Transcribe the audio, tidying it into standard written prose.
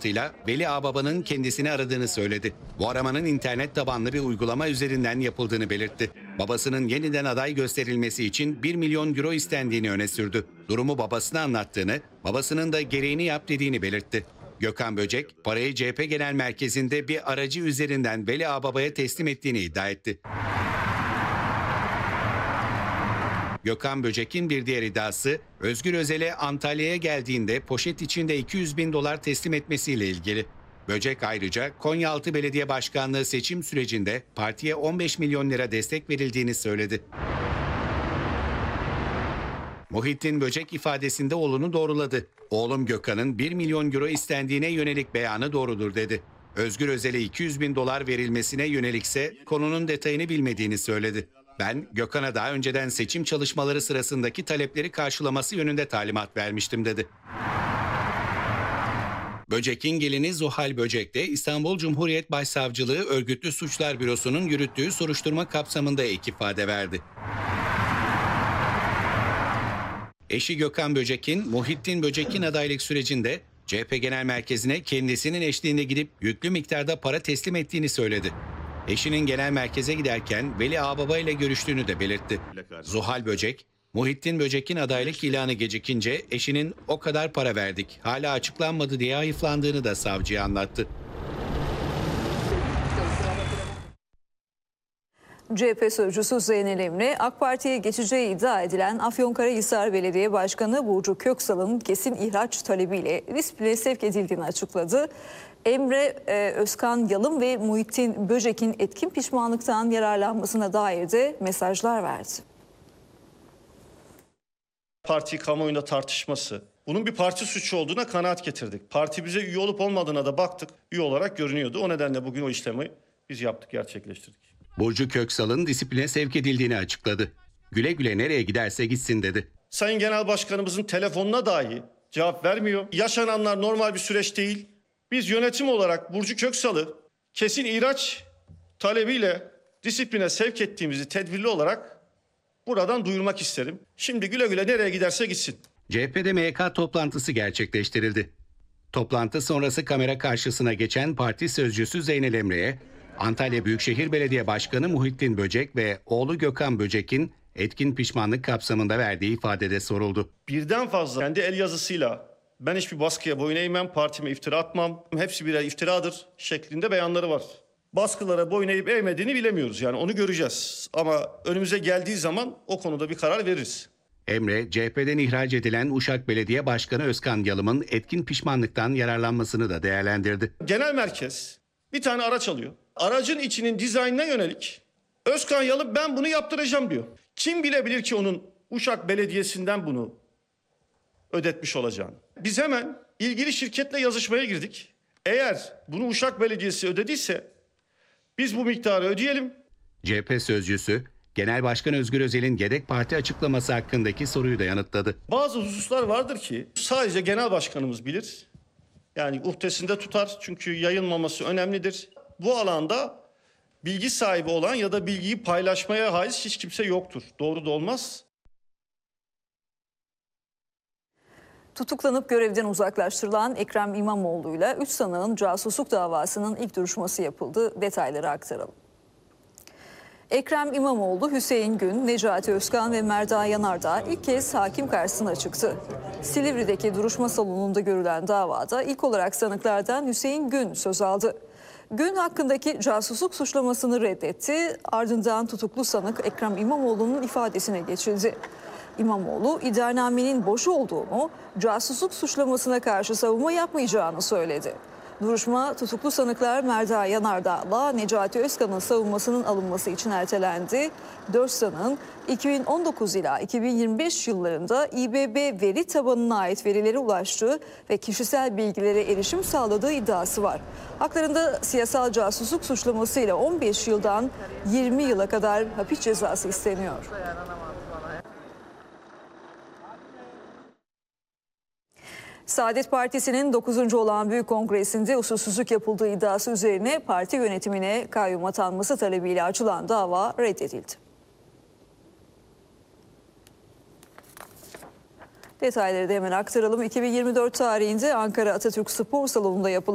toplantıyla Veli Ağbaba'nın kendisini aradığını söyledi. Bu aramanın internet tabanlı bir uygulama üzerinden yapıldığını belirtti. Babasının yeniden aday gösterilmesi için 1 milyon euro istendiğini öne sürdü. Durumu babasına anlattığını, babasının da gereğini yap dediğini belirtti. Gökhan Böcek, parayı CHP Genel Merkezi'nde bir aracı üzerinden Veli Ağbaba'ya teslim ettiğini iddia etti. Gökhan Böcek'in bir diğer iddiası, Özgür Özel'e Antalya'ya geldiğinde poşet içinde 200 bin dolar teslim etmesiyle ilgili. Böcek ayrıca Konyaaltı Belediye Başkanlığı seçim sürecinde partiye 15 milyon lira destek verildiğini söyledi. Muhittin Böcek ifadesinde oğlunu doğruladı. Oğlum Gökhan'ın 1 milyon euro istendiğine yönelik beyanı doğrudur dedi. Özgür Özel'e 200 bin dolar verilmesine yönelikse konunun detayını bilmediğini söyledi. Ben Gökhan'a daha önceden seçim çalışmaları sırasındaki talepleri karşılaması yönünde talimat vermiştim dedi. Böcek'in gelini Zuhal Böcek de İstanbul Cumhuriyet Başsavcılığı Örgütlü Suçlar Bürosu'nun yürüttüğü soruşturma kapsamında ek ifade verdi. Eşi Gökhan Böcek'in Muhittin Böcek'in adaylık sürecinde CHP Genel Merkezi'ne kendisinin eşliğinde gidip yüklü miktarda para teslim ettiğini söyledi. Eşinin genel merkeze giderken Veli Ağbaba ile görüştüğünü de belirtti. Zuhal Böcek, Muhittin Böcek'in adaylık ilanı gecikince eşinin o kadar para verdik, hala açıklanmadı diye hayıflandığını da savcıya anlattı. CHP sözcüsü Zeynel Emre, AK Parti'ye geçeceği iddia edilen Afyonkarahisar Belediye Başkanı Burcu Köksal'ın kesin ihraç talebiyle disipline sevk edildiğini açıkladı. Emre, Özkan Yalım ve Muhittin Böcek'in etkin pişmanlıktan yararlanmasına dair de mesajlar verdi. Parti kamuoyunda tartışması, bunun bir parti suçu olduğuna kanaat getirdik. Parti bize üye olup olmadığına da baktık, üye olarak görünüyordu. O nedenle bugün o işlemi biz yaptık, gerçekleştirdik. Burcu Köksal'ın disipline sevk edildiğini açıkladı. Güle güle nereye giderse gitsin dedi. Sayın Genel Başkanımızın telefonuna dahi cevap vermiyor. Yaşananlar normal bir süreç değil. Biz yönetim olarak Burcu Köksal'ı kesin ihraç talebiyle disipline sevk ettiğimizi tedbirli olarak buradan duyurmak isterim. Şimdi güle güle nereye giderse gitsin. CHP'de MYK toplantısı gerçekleştirildi. Toplantı sonrası kamera karşısına geçen parti sözcüsü Zeynel Emre'ye Antalya Büyükşehir Belediye Başkanı Muhittin Böcek ve oğlu Gökhan Böcek'in etkin pişmanlık kapsamında verdiği ifadede soruldu. Birden fazla kendi el yazısıyla ben hiçbir baskıya boyun eğmem, partime iftira atmam, hepsi birer iftiradır şeklinde beyanları var. Baskılara boyun eğip eğmediğini bilemiyoruz, yani onu göreceğiz. Ama önümüze geldiği zaman o konuda bir karar veririz. Emre, CHP'den ihraç edilen Uşak Belediye Başkanı Özkan Yalım'ın etkin pişmanlıktan yararlanmasını da değerlendirdi. Genel merkez bir tane araç alıyor. Aracın içinin dizaynına yönelik Özkan Yalım ben bunu yaptıracağım diyor. Kim bilebilir ki onun Uşak Belediyesi'nden bunu ödetmiş olacağını. Biz hemen ilgili şirketle yazışmaya girdik. Eğer bunu Uşak Belediyesi ödediyse biz bu miktarı ödeyelim. CHP sözcüsü, Genel Başkan Özgür Özel'in yedek parti açıklaması hakkındaki soruyu da yanıtladı. Bazı hususlar vardır ki sadece genel başkanımız bilir. Yani uhdesinde tutar, çünkü yayılmaması önemlidir. Bu alanda bilgi sahibi olan ya da bilgiyi paylaşmaya haiz hiç kimse yoktur. Doğru da olmaz. Tutuklanıp görevden uzaklaştırılan Ekrem İmamoğlu'yla 3 sanığın casusluk davasının ilk duruşması yapıldı. Detayları aktaralım. Ekrem İmamoğlu, Hüseyin Gün, Necati Özkan ve Merda Yanardağ ilk kez hakim karşısına çıktı. Silivri'deki duruşma salonunda görülen davada ilk olarak sanıklardan Hüseyin Gün söz aldı. Gün hakkındaki casusluk suçlamasını reddetti. Ardından tutuklu sanık Ekrem İmamoğlu'nun ifadesine geçildi. İmamoğlu, iddianamenin boş olduğunu, casusluk suçlamasına karşı savunma yapmayacağını söyledi. Duruşma tutuklu sanıklar Merda Yanardağ'la Necati Özkan'ın savunmasının alınması için ertelendi. 4 sanığın 2019 ila 2025 yıllarında İBB veri tabanına ait verilere ulaştığı ve kişisel bilgilere erişim sağladığı iddiası var. Haklarında siyasal casusluk suçlamasıyla 15 yıldan 20 yıla kadar hapis cezası isteniyor. Saadet Partisi'nin 9. olağan büyük kongresinde usulsüzlük yapıldığı iddiası üzerine parti yönetimine kayyum atanması talebiyle açılan dava reddedildi. Detayları da hemen aktaralım. 2024 tarihinde Ankara Atatürk Spor Salonu'nda yapılan